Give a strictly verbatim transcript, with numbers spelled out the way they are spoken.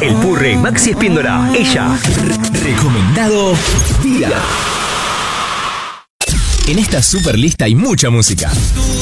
El Purre Maxi Espíndola. Ella. Recomendado día. En esta super lista hay mucha música.